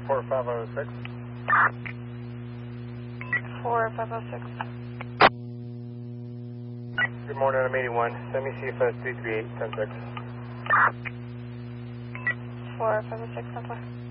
4506. 4506. Good morning, I'm 81. Send me CFS 338, 106. 4506, 10